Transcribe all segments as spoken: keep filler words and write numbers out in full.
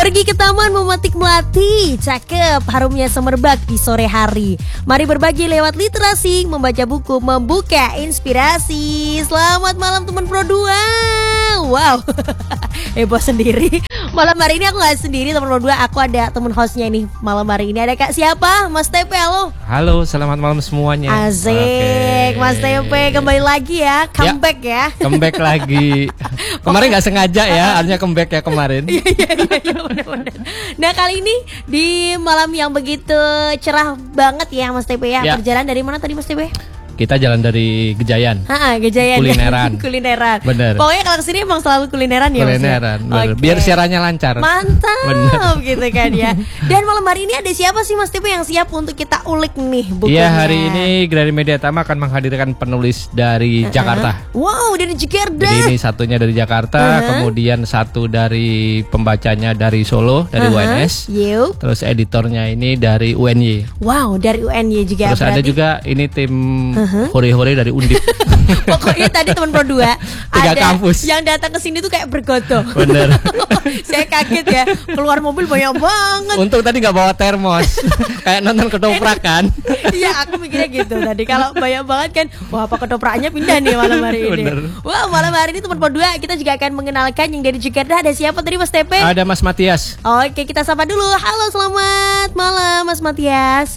Pergi ke taman memetik melati, cakep, harumnya semerbak di sore hari. Mari berbagi lewat literasi, membaca buku, membuka inspirasi. Selamat malam teman Pro dua. Wow, heboh sendiri. Malam hari ini aku gak sendiri teman Pro dua, aku ada teman hostnya nih. Malam hari ini ada Kak siapa? Mas T P, halo. Halo, selamat malam semuanya. Asik, okay. Mas T P kembali lagi ya, comeback ya, ya. Comeback lagi. Kemarin gak sengaja ya, harusnya comeback ya kemarin. Iya iya iya benar-benar. Nah kali ini di malam yang begitu cerah banget ya Mas T P ya, ya. Perjalanan dari mana tadi Mas T P? Kita jalan dari Gejayan. Ha, Gejayan. Kulineran. Kulineran. Bener. Pokoknya kalau kesini emang selalu kulineran ya. Kulineran. Okay. Biar siarannya lancar. Mantap. Bener. Gitu kan ya. Dan malam hari ini ada siapa sih Mas T P yang siap untuk kita ulik nih bukunya? Iya, hari ini Gramedia Tama akan menghadirkan penulis dari uh-huh. Jakarta. Wow, dari Jakarta. Jadi ini satunya dari Jakarta, uh-huh. kemudian satu dari pembacanya dari Solo, dari uh-huh. U N S. Yup. Terus editornya ini dari U N Y. Wow, dari U N Y juga. Terus berarti ada juga ini tim uh-huh. hore-hore dari Undip. Pokoknya tadi teman Pro dua tiga ada kampus yang datang ke sini tuh kayak bergoto. Bener. Saya kaget ya, keluar mobil banyak banget. Untung tadi nggak bawa termos. Kayak nonton ketoprak kan. Iya, aku mikirnya gitu tadi. Kalau banyak banget kan, wah apa ketopraknya pindah nih malam hari ini. Bener. Wah, malam hari ini teman Pro dua kita juga akan mengenalkan yang dari Jakarta. Ada siapa tadi Mas T P? Ada Mas Matias. Oke, kita sapa dulu. Halo, selamat malam Mas Matias.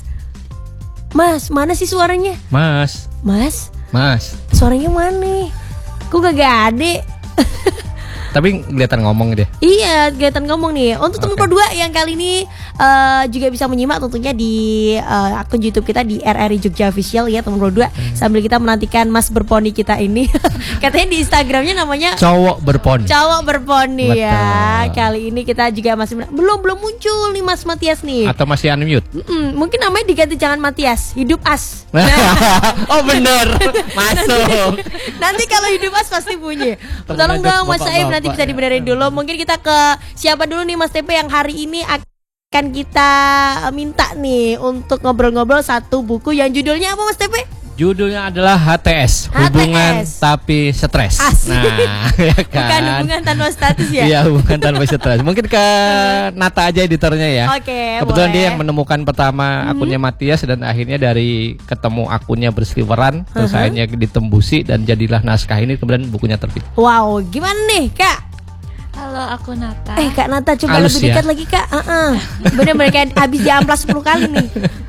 Mas, mana sih suaranya? Mas. Mas. Mas. Suaranya mana? Kok gak ada? Tapi kelihatan ngomong deh. Iya, kelihatan ngomong nih. Untuk teman Pro dua yang kali ini uh, juga bisa menyimak tentunya di uh, akun YouTube kita di R R I Jogja Official ya teman Pro dua. Hmm. Sambil kita menantikan Mas berponi kita ini. Katanya di Instagramnya namanya Cowok Berponi. Cowok Berponi. Betul. Ya. Kali ini kita juga masih belum belum muncul nih Mas Matias nih. Atau masih unmute? Mm-mm, mungkin namanya diganti jangan Matias, hidup as. Nah. Oh bener, masuk. Nanti, nanti kalau hidup as pasti bunyi. Tolong dong Mas Saif, nanti bisa dibenerin dulu. Mungkin kita ke siapa dulu nih Mas T P yang hari ini akan kita minta nih untuk ngobrol-ngobrol satu buku yang judulnya apa Mas T P? Judulnya adalah H T S, hubungan tapi stres. Asik. Nah, ya kan? Bukan hubungan tanpa status ya? Iya, hubungan tanpa stres. Mungkin ke Nata aja editornya ya. Oke, kebetulan boleh. Dia yang menemukan pertama akunnya mm-hmm. Matias dan akhirnya dari ketemu akunnya berseliweran, terus uh-huh. akhirnya ditembusi dan jadilah naskah ini, kemudian bukunya terbit. Wow, gimana nih Kak? Halo, aku Nata. Eh Kak Nata, coba Halus lebih dekat ya? lagi Kak. Uh-uh. Bener-bener kayak habis diamplas sepuluh kali nih.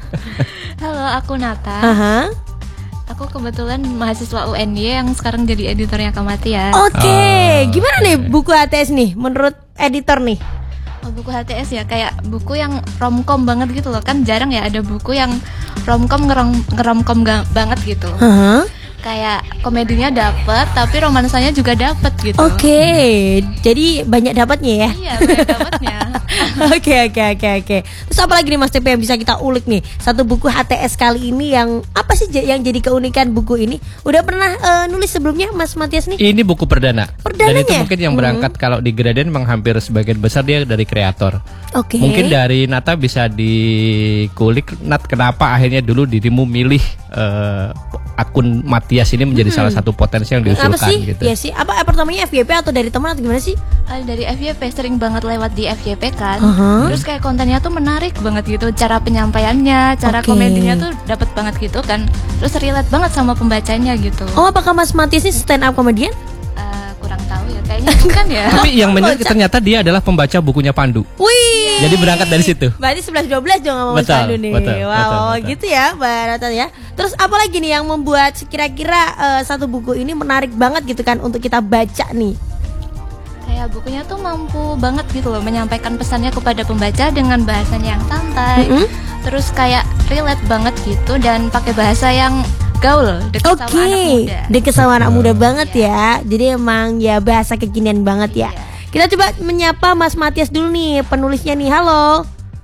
Halo, aku Nata. Uh-huh. Aku kebetulan mahasiswa U N Y yang sekarang jadi editornya Kak Matias. Oke, okay. Oh, gimana nih buku H T S nih menurut editor nih? Oh, buku H T S ya kayak buku yang romcom banget gitu loh. Kan jarang ya ada buku yang romcom ngerom ngeromcom banget gitu. Uh-huh. Kayak komedinya dapet, tapi romansanya juga dapet gitu. Oke, okay. Jadi banyak dapatnya ya? Iya, banyak dapatnya. Oke, oke, oke, oke. Terus apa lagi nih Mas T P yang bisa kita ulik nih? Satu buku H T S kali ini yang apa sih yang jadi keunikan buku ini? Udah pernah uh, nulis sebelumnya Mas Matias nih? Ini buku perdana. Perdananya? Dan itu mungkin yang berangkat hmm. kalau di Graden memang hampir sebagian besar dia dari kreator. Oke. Okay. Mungkin dari Nata bisa dikulik, Nat, kenapa akhirnya dulu dirimu milih uh, akun Matias ini menjadi hmm. salah satu potensi yang diusulkan apa sih? gitu. Iya sih. Apa pertamanya F Y P atau dari teman atau gimana sih? Uh, dari F Y P, sering banget lewat di F Y P kan. Uh-huh. Terus kayak kontennya tuh menarik banget gitu, cara penyampaiannya, cara okay. komedinya tuh dapat banget gitu kan. Terus relate banget sama pembacanya gitu. Oh, apakah Mas Matias ini stand up comedian? Uh, kurang tahu ya, kayaknya bukan ya. Tapi yang menarik ternyata dia adalah pembaca bukunya Pandu. Wih. Jadi berangkat dari situ. Berarti sebelas dua belas dong sama Mas Pandu nih. Betul, wow, betul, betul. Gitu ya Mbak Nata ya. Terus apa lagi nih yang membuat kira-kira uh, satu buku ini menarik banget gitu kan untuk kita baca nih? Kayak bukunya tuh mampu banget gitu loh menyampaikan pesannya kepada pembaca dengan bahasanya yang santai. Mm-hmm. Terus kayak relate banget gitu dan pakai bahasa yang gaul, deket okay. sama anak muda. Deket sama anak muda banget yeah. ya. Jadi emang ya bahasa kekinian banget ya. Yeah. Kita coba menyapa Mas Matias dulu nih, penulisnya nih. Halo.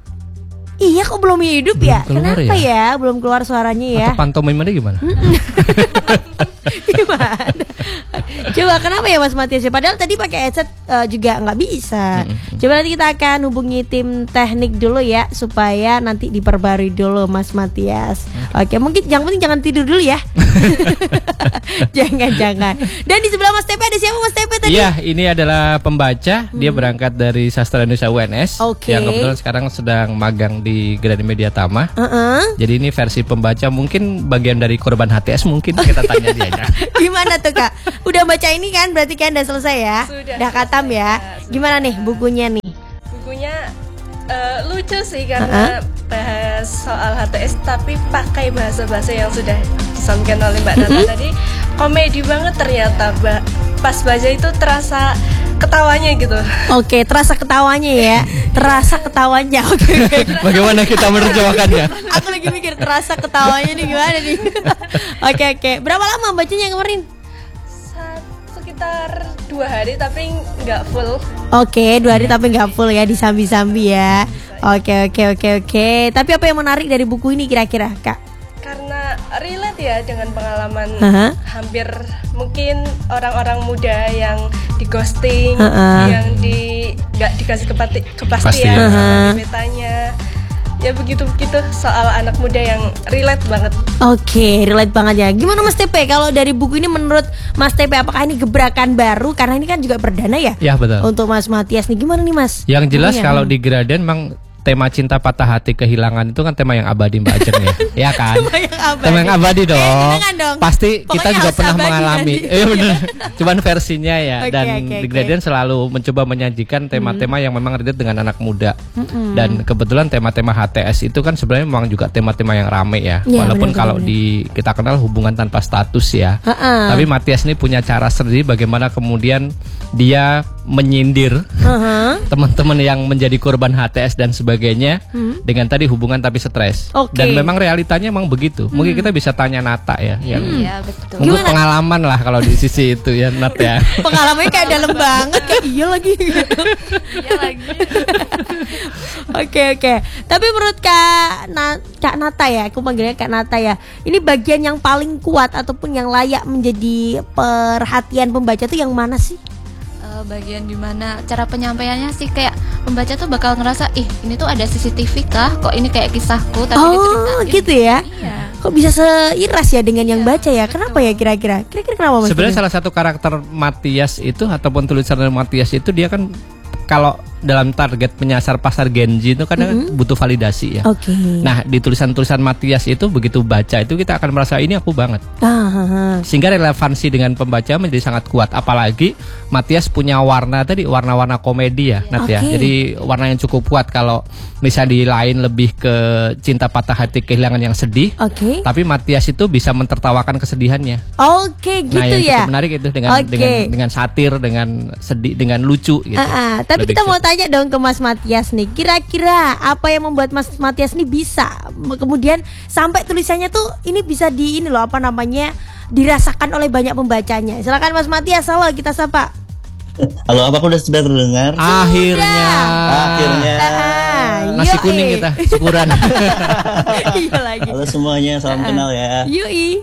Iya, kok belum hidup belum ya? Kenapa ya? ya? Belum keluar suaranya ya? Atau pantomimanya gimana? Gimana? Coba kenapa ya Mas Matias? Padahal tadi pakai headset uh, juga nggak bisa. Coba nanti kita akan hubungi tim teknik dulu ya supaya nanti diperbarui dulu Mas Matias. Oke, mungkin yang penting jangan tidur dulu ya. Jangan-jangan. Dan di sebelah Mas Tepe ada siapa Mas Tepe tadi? Iya, ini adalah pembaca. Dia berangkat dari Sastra Indonesia U N S. Oke. Yang kebetulan sekarang sedang magang di Gramedia Tama. Uh-uh. Jadi ini versi pembaca, mungkin bagian dari korban H T S, mungkin kita tanya dia aja. Gimana tuh Kak? Udah baca ini kan? Berarti kan udah selesai ya? Sudah Udah katam selesai, ya? ya, sudah. Gimana nih bukunya nih? Bukunya eh, lucu sih karena bahas soal H T S tapi pakai bahasa-bahasa yang sudah disampaikan oleh Mbak Nata tadi. Komedi banget ternyata, Mbak. Pas baca itu terasa ketawanya gitu. Oke, terasa ketawanya ya. Terasa ketawanya. Oke, oke. Bagaimana kita menerjemahkannya? Aku lagi mikir terasa ketawanya nih gimana nih. Oke, oke. Berapa lama bacanya kemarin? Sa- Sekitar dua hari tapi nggak full. Oke, dua hari tapi nggak full ya, disambi-sambi ya. Oke, oke, oke, oke. Tapi apa yang menarik dari buku ini kira-kira, Kak? Karena relate ya dengan pengalaman Aha. hampir mungkin orang-orang muda yang di ghosting, Aha. yang di nggak dikasih kepati, Kepastian. kepastian Aha. sama gebetannya. Ya begitu-begitu soal anak muda yang relate banget. Oke, relate banget ya. Gimana Mas Tepe? Kalau dari buku ini menurut Mas Tepe apakah ini gebrakan baru? Karena ini kan juga perdana ya. Ya betul. Untuk Mas Matias nih gimana nih Mas? Yang jelas Bukunya? kalau di Graden memang tema cinta patah hati kehilangan itu kan tema yang abadi Mbak Ajeng ya. Ya kan? Tema yang abadi. Tema yang abadi dong. Eh, jangan dong. Pasti kita Pokoknya juga harus pernah abadi mengalami. nanti. Iya benar. Cuman versinya ya. Oke, Dan oke, di oke. Graden selalu mencoba menyajikan tema-tema yang memang relate dengan anak muda. Mm-mm. Dan kebetulan tema-tema H T S itu kan sebenarnya memang juga tema-tema yang rame ya. Iya, Walaupun benar, kalau benar, di kita kenal hubungan tanpa status ya. Ha-ha. Tapi Matias ini punya cara sendiri bagaimana kemudian dia menyindir Aha. teman-teman yang menjadi korban H T S dan sebagainya dengan tadi hubungan tapi stres. Oke. Dan memang realitanya memang begitu. Mungkin kita bisa tanya Nata ya, yang Iya, betul. mungkin Gimana? pengalaman lah kalau di sisi itu ya Nat ya. Pengalamannya kayak dalam banget, kayak iya lagi. Iya lagi. Oke, oke. Tapi menurut Kak Na- Kak Nata ya, aku panggilnya Kak Nata ya. Ini bagian yang paling kuat ataupun yang layak menjadi perhatian pembaca tuh yang mana sih? Eh, bagian dimana cara penyampaiannya sih kayak pembaca tuh bakal ngerasa, ih ini tuh ada C C T V kah? Kok ini kayak kisahku tapi Oh, diceritain. gitu ya. Iya. Kok bisa seiras ya dengan yang baca ya? Kenapa ya kira-kira? Kira-kira kenapa Mas? Sebenarnya Teguh? salah satu karakter Matias itu ataupun tulisan dari Matias itu dia kan kalau dalam target menyasar pasar Gen Z itu kadang butuh validasi ya. Oke. Nah, di tulisan-tulisan Matias itu begitu baca itu kita akan merasa ini aku banget. Ah, ah, ah. Sehingga relevansi dengan pembaca menjadi sangat kuat. Apalagi Matias punya warna tadi, warna-warna komedi ya, Nat ya. Oke. Jadi warna yang cukup kuat. Kalau misalnya di lain lebih ke cinta patah hati kehilangan yang sedih, Oke. tapi Matias itu bisa mentertawakan kesedihannya. Oke, gitu Nah, yang ya. cukup menarik itu dengan Oke. dengan dengan satir, dengan sedih, dengan lucu gitu. Ah, ah. Tapi Lebih kita ke mau situ. tanya dong ke Mas Matias nih. Kira-kira apa yang membuat Mas Matias nih bisa kemudian sampai tulisannya tuh ini bisa di ini loh apa namanya dirasakan oleh banyak pembacanya. Silakan Mas Matias, halo kita sapa. Halo, apa aku udah sudah terdengar? Akhirnya. Akhirnya. Ah, Nasi yoi. kuning kita syukuran. Iya lagi. Halo semuanya, salam kenal ya. Yui.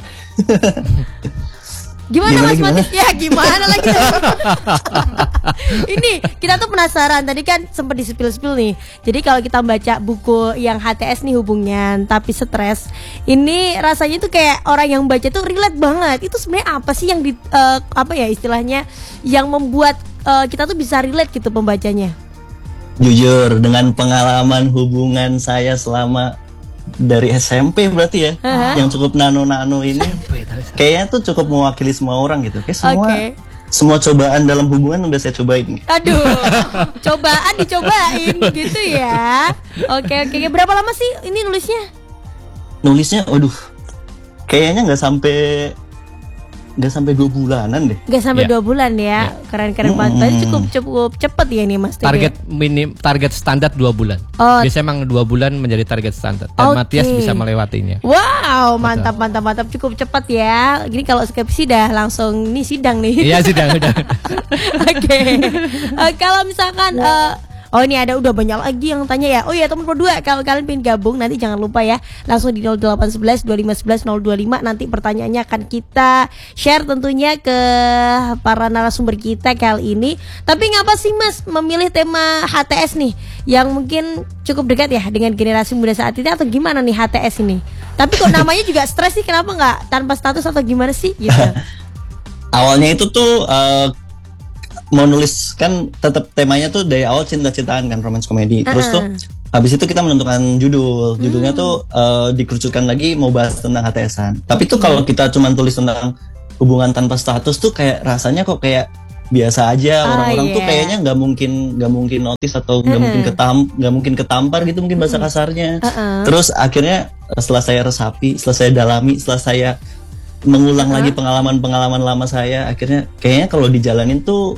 Gimana, Gimana, Mas gimana? Matias? Ya gimana lagi tuh? Ini kita tuh penasaran. Tadi kan sempat di spill-spill nih. Jadi kalau kita baca buku yang H T S nih hubungan tapi stres, ini rasanya tuh kayak orang yang baca tuh relate banget. Itu sebenarnya apa sih yang di eh, apa ya istilahnya yang membuat eh, kita tuh bisa relate gitu pembacanya? Jujur, dengan pengalaman hubungan saya selama dari S M P berarti ya, Aha. yang cukup nano-nano ini, kayaknya tuh cukup mewakili semua orang gitu. Kayak semua, Oke. semua cobaan dalam hubungan udah saya cobain. Aduh, cobaan dicobain gitu ya. Oke oke. Berapa lama sih ini nulisnya? Nulisnya, waduh, kayaknya nggak sampai nggak sampai dua bulanan deh. Gak sampai Ya. dua bulan ya. Keren-keren banget. Berarti cukup cukup cepet ya nih Mas Tede. Target minim target standar dua bulan. Oh. Biasanya emang dua bulan menjadi target standar dan Oke. Matias bisa melewatinya. Wow, mantap mantap mantap cukup cepat ya. Gini kalau skripsi dah langsung nih sidang nih. Iya sudah udah. Oke. Eh, kalau misalkan eh, Oh ini ada udah banyak lagi yang tanya ya. Oh ya teman berdua, kalau kalian pengen gabung nanti jangan lupa ya, langsung di nol delapan satu satu dua lima satu satu nol dua lima. Nanti pertanyaannya akan kita share tentunya ke para narasumber kita kali ini. Tapi ngapa sih Mas memilih tema H T S nih, yang mungkin cukup dekat ya dengan generasi muda saat ini, atau gimana nih H T S ini? Tapi kok namanya juga stres sih, kenapa nggak tanpa status atau gimana sih gitu? Awalnya itu tuh uh, mau nulis kan tetap temanya tuh dari awal cinta-cintaan kan, romance komedi. Terus tuh habis itu kita menentukan judul. Judulnya hmm. tuh uh, dikerucutkan lagi mau bahas tentang H T S-an. Tapi okay. tuh kalau kita cuma tulis tentang hubungan tanpa status tuh kayak rasanya kok kayak biasa aja. Orang-orang oh, yeah. tuh kayaknya nggak mungkin nggak mungkin notice atau nggak uh-uh. mungkin ketam nggak mungkin ketampar gitu, mungkin bahasa kasarnya. Uh-uh. Terus akhirnya setelah saya resapi, setelah saya dalami, setelah saya mengulang uh-huh. lagi pengalaman-pengalaman lama saya, akhirnya kayaknya kalau dijalanin tuh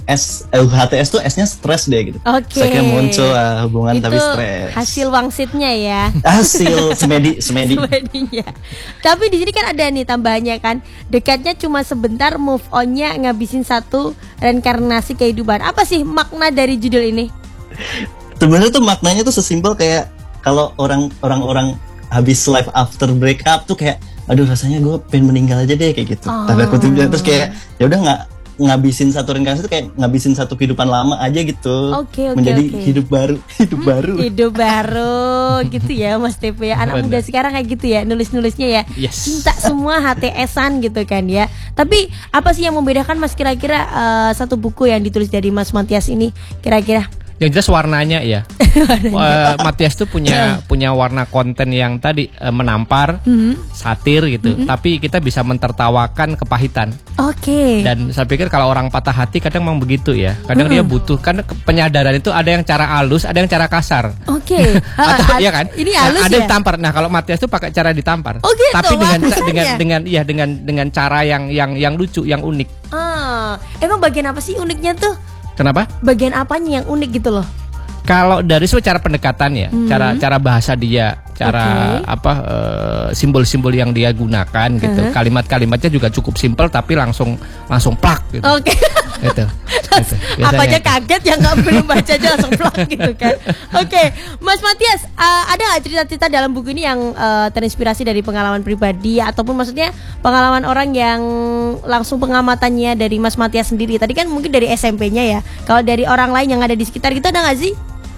S, eh, H T S tuh S-nya stres deh gitu. Oke. Okay. Saya muncul uh, hubungan itu tapi stres. Hasil wangsitnya ya. Hasil semedi semedi. Semedinya. Tapi di sini kan ada nih tambahannya kan, dekatnya cuma sebentar, move on-nya ngabisin satu reinkarnasi kehidupan. Apa sih makna dari judul ini? Sebenarnya tuh maknanya tuh sesimpel kayak kalau orang orang-orang habis life after breakup tuh kayak, aduh rasanya gue pengen meninggal aja deh kayak gitu. Oh. Tapi aku tuh terus kayak ya udah nggak ngabisin satu reinkarnasi itu kayak ngabisin satu kehidupan lama aja gitu. Okay, okay, menjadi okay. hidup baru, hidup hmm, baru. Hidup baru gitu ya Mas T P ya. Anak muda sekarang kayak gitu ya, nulis-nulisnya ya. Yes. Cinta semua H T S-an gitu kan ya. Tapi apa sih yang membedakan Mas kira-kira uh, satu buku yang ditulis dari Mas Matias ini kira-kira? Yang jelas warnanya ya. uh, Matias tuh punya punya warna konten yang tadi uh, menampar, mm-hmm. satir gitu. Mm-hmm. Tapi kita bisa mentertawakan kepahitan. Oke. Okay. Dan saya pikir kalau orang patah hati kadang memang begitu ya. Kadang mm-hmm. dia butuh, kan penyadaran itu ada yang cara halus, ada yang cara kasar. Oke. Okay. Atau iya kan? Ini halus nah, ada ya? yang tampar. Nah, kalau Matias tuh pakai cara ditampar. Oh gitu, tapi dengan makanya. dengan dengan iya dengan dengan cara yang yang yang lucu, yang unik. Ah, emang bagian apa sih uniknya tuh? Kenapa? Bagian apanya yang unik gitu loh? Kalau dari semua cara pendekatan ya, hmm. cara cara bahasa dia, cara okay. apa uh, simbol-simbol yang dia gunakan gitu. Uh-huh. Kalimat-kalimatnya juga cukup simpel tapi langsung langsung plak gitu. Oke. Okay. Gitu. gitu. Apa aja kaget yang nggak belum baca aja langsung plak gitu kan. Oke, okay. Mas Matias, uh, ada nggak cerita-cerita dalam buku ini yang uh, terinspirasi dari pengalaman pribadi ataupun maksudnya pengalaman orang yang langsung pengamatannya dari Mas Matias sendiri? Tadi kan mungkin dari S M P-nya ya. Kalau dari orang lain yang ada di sekitar gitu ada nggak sih?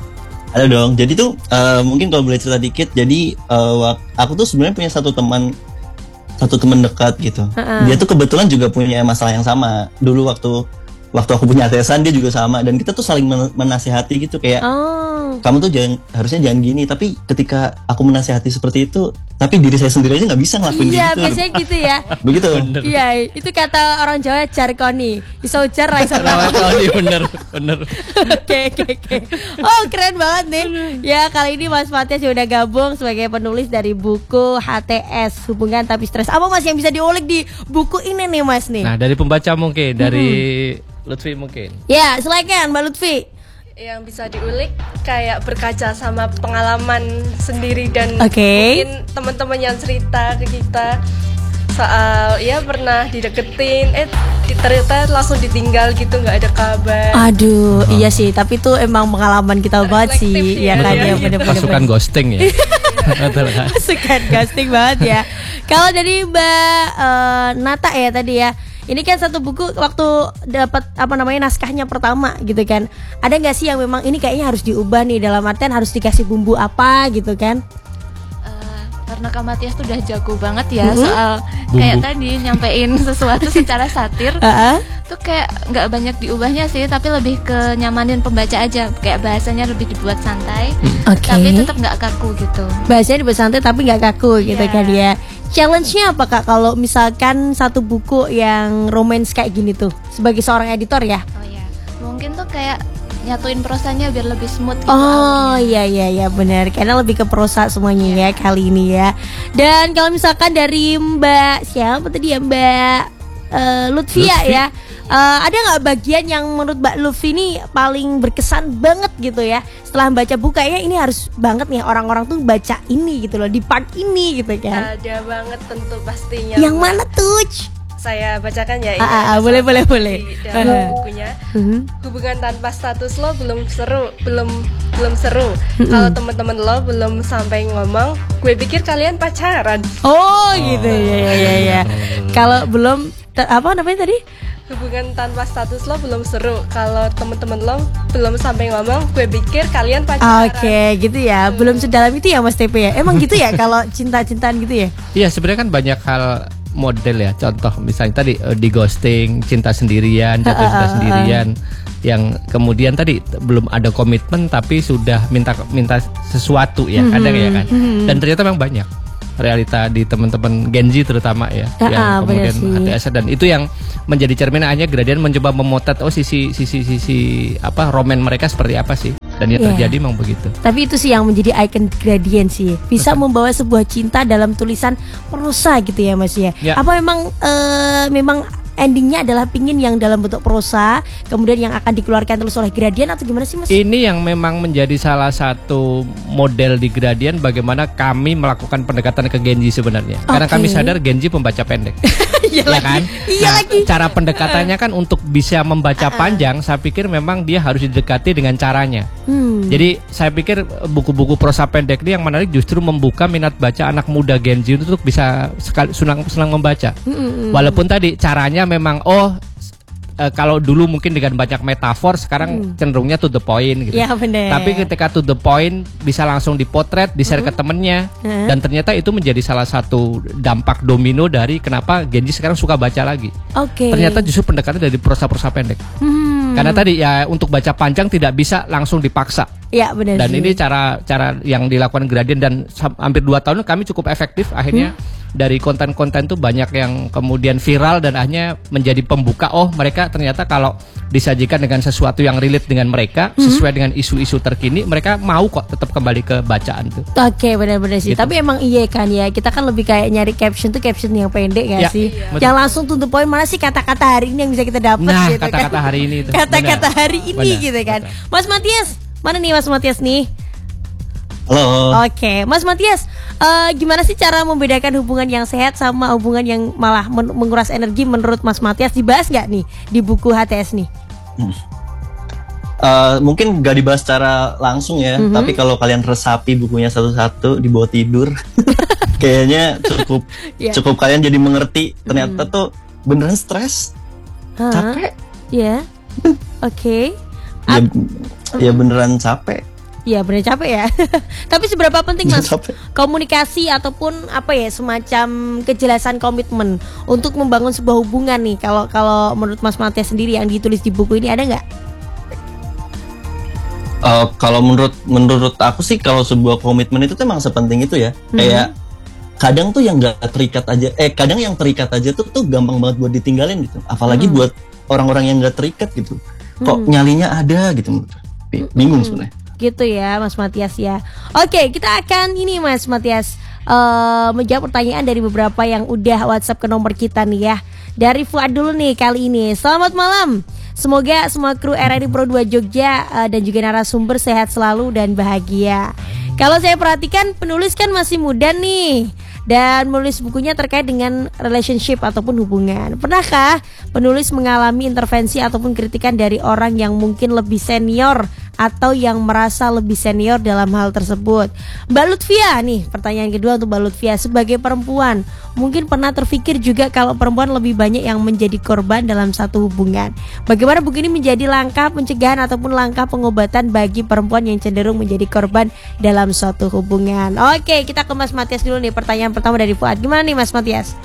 Ada dong. Jadi tuh uh, mungkin kalau boleh cerita dikit. Jadi uh, aku tuh sebenarnya punya satu teman satu teman dekat gitu. Uh-uh. Dia tuh kebetulan juga punya masalah yang sama. Dulu waktu waktu aku punya H T S-an dia juga sama, dan kita tuh saling men- menasihati gitu kayak oh. kamu tuh jangan harusnya jangan gini. Tapi ketika aku menasihati seperti itu, tapi diri saya sendiri aja nggak bisa ngelakuin iya, gitu. Iya biasanya gitu ya. Begitu. Iya itu kata orang Jawa jarkoni. Iso jar ra iso lakoni. Bener bener. Oke oke oke. Oh keren banget nih. Ya kali ini Mas Matias udah gabung sebagai penulis dari buku H T S, Hubungan Tapi Stres. Apa Mas yang bisa diulik di buku ini nih Mas nih? Nah dari pembaca mungkin, dari hmm. Lutfi mungkin. Ya, silakan Mbak Lutfi. Yang bisa diulik kayak berkaca sama pengalaman sendiri dan okay. mungkin teman-teman yang cerita ke kita soal ya pernah dideketin, eh ternyata langsung ditinggal gitu, nggak ada kabar. Aduh, oh. iya sih, tapi itu emang pengalaman kita banget sih, ya kan ya, bener-bener. Pasukan ghosting ya. Pasukan ghosting banget ya. Kalau dari Mbak uh, Nata ya tadi ya. Ini kan satu buku waktu dapat apa namanya naskahnya pertama gitu kan. Ada nggak sih yang memang ini kayaknya harus diubah nih, dalam artian harus dikasih bumbu apa gitu kan? Uh, karena Kak Matias tuh udah jago banget ya mm-hmm. soal bumbu. Kayak tadi nyampein sesuatu secara satir. Uh-huh. Tuh kayak nggak banyak diubahnya sih, tapi lebih ke nyamanin pembaca aja. Kayak bahasanya lebih dibuat santai, okay. tapi tetap nggak kaku gitu. Bahasanya dibuat santai tapi nggak kaku gitu yeah. kan ya. Challenge-nya apa Kak kalau misalkan satu buku yang romance kayak gini tuh sebagai seorang editor ya? Oh ya, mungkin tuh kayak nyatuin prosanya biar lebih smooth gitu. Oh iya iya iya benar, karena lebih ke prosa semuanya yeah. ya kali ini ya. Dan kalau misalkan dari Mbak siapa tadi ya Mbak uh, Lutfi ya. Uh, ada nggak bagian yang menurut Mbak Lutfi ini paling berkesan banget gitu ya setelah baca buku? Kayaknya ini harus banget nih orang-orang tuh baca ini gitu loh, di part ini gitu kan. Ada banget tentu pastinya. Yang mana tuh? saya bacakan ya. Ah, ah, ah, boleh boleh boleh. Di dalam bukunya, Mhm. hubungan tanpa status lo belum seru, belum belum seru. Kalau teman-teman lo belum sampai ngomong, gue pikir kalian pacaran. Oh, gitu ya ya ya ya. Kalau belum ter- apa namanya tadi? Hubungan tanpa status lo belum seru. Kalau teman-teman lo belum sampai ngomong, gue pikir kalian pacaran. Oke, gitu ya. Belum sedalam itu ya Mas T P ya. Emang gitu ya kalau cinta-cintaan gitu ya? Iya, sebenarnya kan banyak hal model ya. Contoh misalnya tadi eh, di ghosting, cinta sendirian, jatuh cinta sendirian, yang kemudian tadi t- belum ada komitmen tapi sudah minta minta sesuatu ya, ada ya kan. Dan ternyata memang banyak realita di teman-teman Gen Z terutama ya, Ah, yang ah, benar kemudian sih. H T S, dan itu yang menjadi cermin akhirnya Gradian mencoba memotret oh sisi sisi sisi apa roman mereka seperti apa sih, dan ya Iya. terjadi memang begitu. Tapi itu sih yang menjadi icon Gradient sih. Bisa membawa sebuah cinta dalam tulisan prosa gitu ya Mas ya. Ya. Apa memang eh, memang endingnya adalah pingin yang dalam bentuk prosa, kemudian yang akan dikeluarkan terus oleh Gradient atau gimana sih Mas? Ini yang memang menjadi salah satu model di Gradian bagaimana kami melakukan pendekatan ke Gen Z sebenarnya. Karena Oke. kami sadar Gen Z pembaca pendek. Iya Ya lagi. kan? Iya Nah, lagi. cara pendekatannya kan untuk bisa membaca panjang, saya pikir memang dia harus didekati dengan caranya. Hmm. Jadi saya pikir buku-buku prosa pendek ini yang menarik justru membuka minat baca anak muda Gen Z untuk bisa sekali senang senang membaca. Hmm, Walaupun tadi caranya memang oh eh, kalau dulu mungkin dengan banyak metafor, sekarang cenderungnya to the point gitu. Ya benar. Tapi ketika to the point bisa langsung dipotret, di-share ke temennya, Hmm. dan ternyata itu menjadi salah satu dampak domino dari kenapa Gen Z sekarang suka baca lagi. Oke. Ternyata justru pendekatan dari prosa-prosa pendek. Hmm. Karena tadi ya untuk baca panjang tidak bisa langsung dipaksa. Ya benar Dan sih. ini cara cara yang dilakukan Gradian, dan sam- hampir dua tahun kami cukup efektif akhirnya. Dari konten-konten tuh banyak yang kemudian viral dan akhirnya menjadi pembuka, oh mereka ternyata kalau disajikan dengan sesuatu yang relate dengan mereka, sesuai dengan isu-isu terkini, mereka mau kok tetap kembali ke bacaan tuh. Oke, benar-benar sih. Gitu. Tapi emang iya kan ya, kita kan lebih kayak nyari caption tuh caption yang pendek Ya, gak sih? betul. Yang langsung to the point, mana sih kata-kata hari ini yang bisa kita dapat Nah, gitu kata-kata kan? hari ini itu. Kata-kata Benar. hari ini Benar, gitu kan. betul. Mas Matias, mana nih Mas Matias nih? Halo. Oke, Mas Matias, eh, gimana sih cara membedakan hubungan yang sehat sama hubungan yang malah men- menguras energi menurut Mas Matias? Dibahas nggak nih di buku H T S nih? Eh, mungkin gak dibahas secara langsung ya, tapi kalau kalian resapi bukunya satu-satu dibawa tidur, kayaknya cukup Ya. cukup kalian jadi mengerti ternyata tuh beneran stres, Hah? capek, Ya, oke. ya, ya beneran capek. Iya bener capek ya. Tapi seberapa penting Mas Capek. komunikasi ataupun apa ya semacam kejelasan komitmen untuk membangun sebuah hubungan nih? Kalau kalau menurut Mas Matias sendiri yang ditulis di buku ini ada nggak? Eh, kalau menurut menurut aku sih kalau sebuah komitmen itu tuh emang sepenting itu ya. Kayak kadang tuh yang nggak terikat aja, eh kadang yang terikat aja tuh tuh gampang banget buat ditinggalin gitu. Apalagi buat orang-orang yang nggak terikat gitu. Kok nyalinya ada gitu menurut aku. Bi- Bingung sebenarnya. Gitu ya Mas Matias ya. Oke, kita akan ini Mas Matias eh, menjawab pertanyaan dari beberapa yang udah WhatsApp ke nomor kita nih ya. Dari Fuad dulu nih kali ini. Selamat malam. Semoga semua kru R R I Pro dua Jogja eh, dan juga narasumber sehat selalu dan bahagia. Kalau saya perhatikan penulis kan masih muda nih, dan menulis bukunya terkait dengan relationship ataupun hubungan. Pernahkah penulis mengalami intervensi ataupun kritikan dari orang yang mungkin lebih senior atau yang merasa lebih senior dalam hal tersebut? Mbak Lutfia nih, pertanyaan kedua untuk Mbak Lutfia. Sebagai perempuan, mungkin pernah terpikir juga kalau perempuan lebih banyak yang menjadi korban dalam satu hubungan. Bagaimana buku ini menjadi langkah pencegahan ataupun langkah pengobatan bagi perempuan yang cenderung menjadi korban dalam suatu hubungan? Oke, kita ke Mas Matias dulu nih. Pertanyaan pertama dari Fuad. Gimana nih Mas Matias?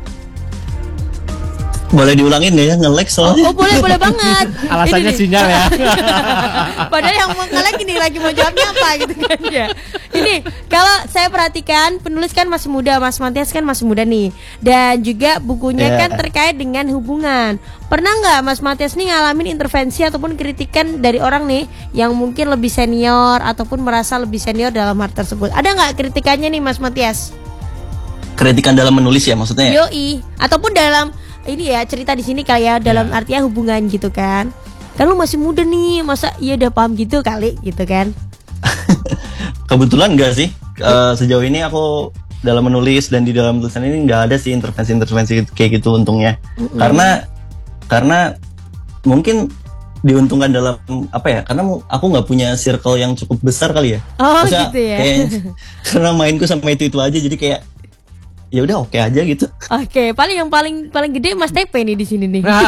Boleh diulangin nggak ya, nge-lag Oh, soalnya. oh, boleh boleh banget. Alasannya Ini nih. sinyal ya. Padahal yang mau nge-lag ini lagi mau jawabnya apa gitu kan ya. Ini kalau saya perhatikan penulis kan masih muda, Mas Matias kan masih muda nih. Dan juga bukunya Yeah. kan terkait dengan hubungan. Pernah nggak Mas Matias nih ngalamin intervensi ataupun kritikan dari orang nih yang mungkin lebih senior ataupun merasa lebih senior dalam hal tersebut? Ada nggak kritikannya nih Mas Matias? Kritikan dalam menulis ya maksudnya ya? Yoi, ataupun dalam ini ya cerita di sini kayak dalam artinya hubungan gitu kan. Kan lu masih muda nih, masa iya udah paham gitu kali gitu kan. Kebetulan enggak sih. Eh, sejauh ini aku dalam menulis dan di dalam tulisan ini nggak ada sih intervensi-intervensi kayak gitu untungnya. Mm-hmm. Karena karena mungkin diuntungkan dalam apa ya? Karena aku nggak punya circle yang cukup besar kali ya. Oh Maksudnya, gitu ya. Kayak, karena mainku sama itu itu aja, jadi kayak ya udah oke okay aja gitu. Oke, okay, paling yang paling paling gede Mas Tepe nih di sini nih.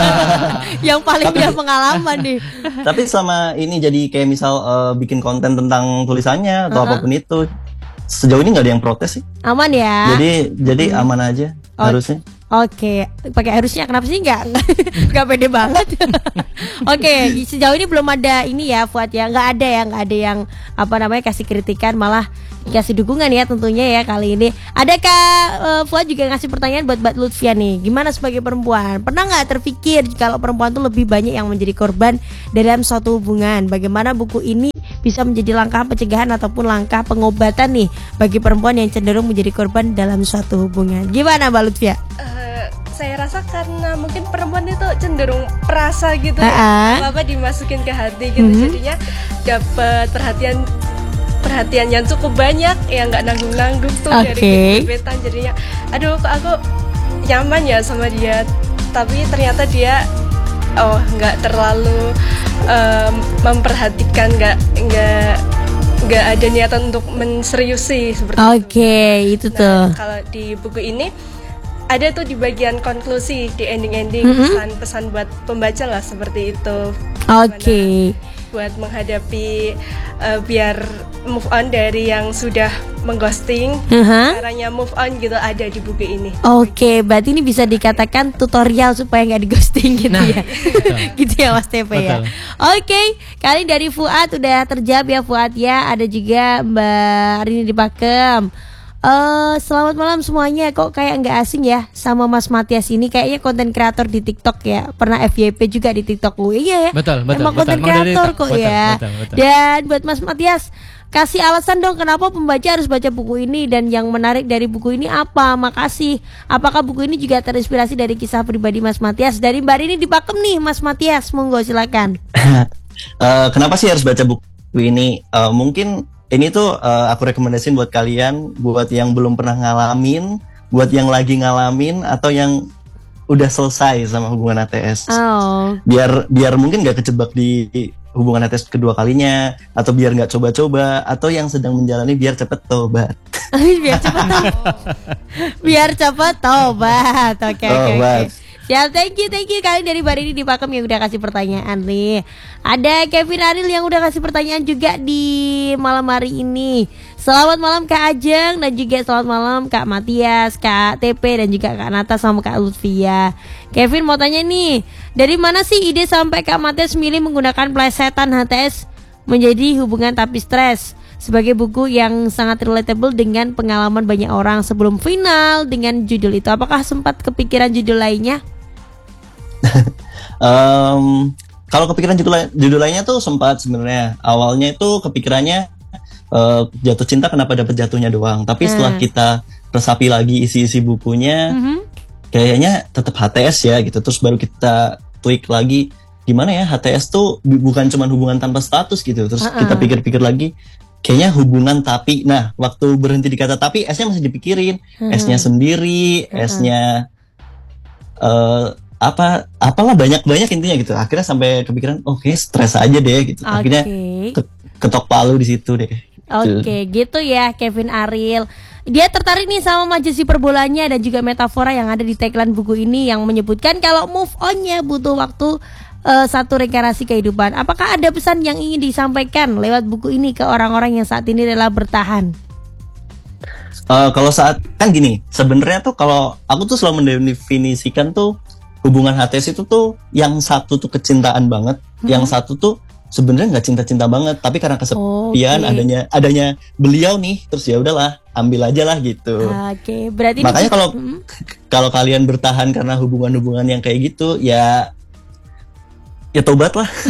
Yang paling dia pengalaman nih. Tapi selama ini jadi kayak misal uh, bikin konten tentang tulisannya atau uh-huh. apapun itu, sejauh ini nggak ada yang protes sih. Aman ya. Jadi jadi hmm. aman aja oh. harusnya. Oke, okay. Pakai harusnya kenapa sih nggak nggak pede banget? Oke, okay. Sejauh ini belum ada ini ya Fuad ya, nggak ada ya nggak ada yang apa namanya kasih kritikan, malah kasih dukungan ya tentunya ya kali ini. Adakah uh, Fuad juga ngasih pertanyaan buat Mbak Lutfia nih, gimana sebagai perempuan? Pernah nggak terpikir kalau perempuan tuh lebih banyak yang menjadi korban dalam suatu hubungan? Bagaimana buku ini bisa menjadi langkah pencegahan ataupun langkah pengobatan nih bagi perempuan yang cenderung menjadi korban dalam suatu hubungan? Gimana Mbak Lutfia? Uh, saya rasa karena mungkin perempuan itu cenderung perasa gitu, uh-uh. ya, apa dimasukin ke hati gitu, mm-hmm. jadinya dapat perhatian perhatian yang cukup banyak, yang nggak nanggung-nanggung tuh okay. dari gebetan, jadinya aduh kok aku nyaman ya sama dia, tapi ternyata dia oh nggak terlalu um, memperhatikan, nggak nggak nggak ada niatan untuk menseriusi seperti okay, itu. Oke, itu nah, tuh. Kalau di buku ini ada tuh di bagian konklusi, di ending-ending mm-hmm. pesan-pesan buat pembaca lah seperti itu. Oke. Okay. Buat menghadapi uh, biar move on dari yang sudah mengghosting, uh-huh. caranya move on gitu ada di buku ini. Oke, okay, berarti ini bisa dikatakan tutorial supaya nggak di ghosting gitu nah, ya, gitu ya Mas Tepe ya. Oke, okay, kali dari Fuad udah terjawab ya Fuad ya. Ada juga Mbak Rini di Pakem. Uh, selamat malam semuanya. Kok kayak nggak asing ya sama Mas Matias ini? Kayaknya konten kreator di TikTok ya. Pernah F Y P juga di TikTok. Oh, iya ya. Betul, betul. Emang konten kreator kok betul, ya. Betul, betul. Dan buat Mas Matias, kasih alasan dong kenapa pembaca harus baca buku ini dan yang menarik dari buku ini apa? Makasih. Apakah buku ini juga terinspirasi dari kisah pribadi Mas Matias? Dari Mbak Rini di Pakem nih, Mas Matias, monggo silakan. uh, kenapa sih harus baca buku ini? Uh, mungkin ini tuh uh, aku rekomendasiin buat kalian, buat yang belum pernah ngalamin, buat yang lagi ngalamin atau yang udah selesai sama hubungan H T S. Oh. Biar biar mungkin nggak kejebak di hubungan H T S kedua kalinya, atau biar nggak coba-coba, atau yang sedang menjalani biar cepet tobat. biar cepet tobat. biar cepet tobat. Oke oke oke. Ya, thank you, thank you kali dari Mbak Rini di Pakem yang udah kasih pertanyaan nih. Ada Kevin Aril yang udah kasih pertanyaan juga di malam hari ini. Selamat malam Kak Ajeng dan juga selamat malam Kak Matias, Kak T P dan juga Kak Nata sama Kak Lutfia. Kevin mau tanya nih, dari mana sih ide sampai Kak Matias milih menggunakan plesetan H T S menjadi hubungan tapi stres? Sebagai buku yang sangat relatable dengan pengalaman banyak orang sebelum final dengan judul itu. Apakah sempat kepikiran judul lainnya? um, kalau kepikiran judul, judul lainnya tuh sempat sebenarnya. Awalnya itu kepikirannya uh, jatuh cinta kenapa dapat jatuhnya doang. Tapi hmm. setelah kita resapi lagi isi-isi bukunya, mm-hmm. kayaknya tetap H T S ya gitu. Terus baru kita tweak lagi, gimana ya H T S tuh bukan cuma hubungan tanpa status gitu. Terus uh-uh. kita pikir-pikir lagi, kayaknya hubungan tapi. Nah, waktu berhenti di kata tapi, S-nya masih dipikirin. Hmm. S-nya sendiri, hmm. S-nya uh, apa apalah banyak-banyak intinya gitu. Akhirnya sampai kepikiran, oke, okay, stres aja deh gitu. Okay. Akhirnya ke- ketok palu di situ deh. Oke, okay, gitu ya Kevin Aril. Dia tertarik nih sama majesi perbolanya dan juga metafora yang ada di tagline buku ini yang menyebutkan kalau move on-nya butuh waktu uh, satu rekarasi kehidupan. Apakah ada pesan yang ingin disampaikan lewat buku ini ke orang-orang yang saat ini rela bertahan? Uh, kalau saat kan gini, sebenarnya tuh kalau aku tuh selalu mendefinisikan tuh hubungan H T S itu tuh yang satu tuh kecintaan banget, hmm. yang satu tuh sebenarnya nggak cinta-cinta banget, tapi karena kesepian okay. adanya adanya beliau nih, terus ya udahlah ambil aja lah gitu. Oke, okay. Berarti makanya kalau hmm. kalau kalian bertahan karena hubungan-hubungan yang kayak gitu, ya ya tobat lah.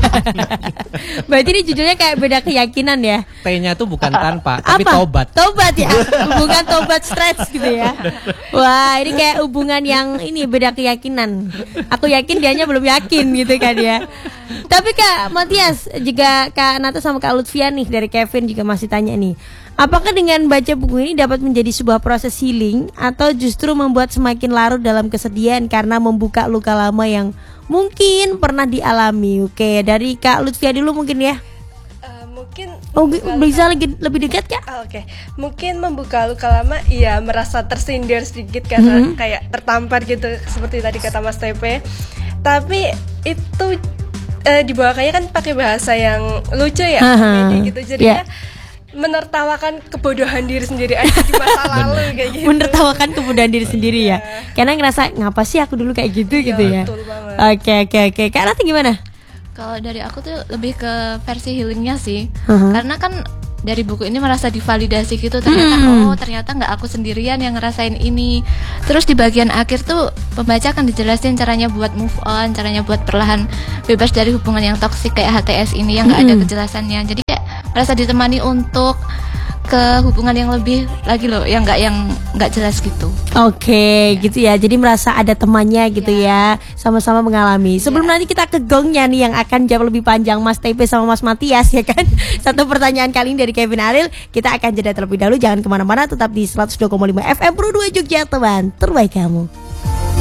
Berarti ini judulnya kayak beda keyakinan ya. T-nya tuh bukan tanpa, tapi Apa? tobat. Tobat ya, bukan tobat stres gitu ya. Wah, ini kayak hubungan yang ini beda keyakinan. Aku yakin dianya belum yakin gitu kan ya. Tapi Kak Matias, juga Kak Nata sama Kak Lutfia nih dari Kevin juga masih tanya nih. Apakah dengan baca buku ini dapat menjadi sebuah proses healing atau justru membuat semakin larut dalam kesedihan karena membuka luka lama yang mungkin pernah dialami? Oke, dari Kak Lutfia dulu mungkin ya. Uh, mungkin Oh, membuka bisa luka- lagi lebih dekat Kak? Ah, Oke, mungkin membuka luka lama, iya merasa tersindir sedikit karena Mhm. kayak tertampar gitu seperti tadi kata Mas Tepe. Tapi itu eh, dibawakannya kan pakai bahasa yang lucu ya, Aha. komedi gitu, jadinya Ya. menertawakan kebodohan diri sendiri aja di masa lalu kayak gitu. Menertawakan kemudahan diri sendiri ya. Karena ngerasa ngapa sih aku dulu kayak gitu Iya, gitu ya. betul banget. Oke oke oke. Kak Nata gimana? Kalau dari aku tuh lebih ke versi healingnya sih, Uh-huh. karena kan dari buku ini merasa divalidasi gitu, ternyata Hmm. oh ternyata nggak aku sendirian yang ngerasain ini. Terus di bagian akhir tuh pembaca akan dijelasin caranya buat move on, caranya buat perlahan bebas dari hubungan yang toksik kayak H T S ini yang nggak ada Hmm. kejelasannya. Jadi kayak merasa ditemani untuk ke hubungan yang lebih lagi loh, yang nggak yang nggak jelas gitu. Oke, gitu ya. Jadi merasa ada temannya gitu ya, sama-sama mengalami. Sebelum nanti kita ke gongnya nih yang akan jawab lebih panjang Mas Tepe sama Mas Matias ya kan. Satu pertanyaan kali ini dari Kevin Ariel. Kita akan jeda terlebih dahulu. Jangan kemana-mana, tetap di seratus dua koma lima F M Pro dua Jogja teman terbaik kamu.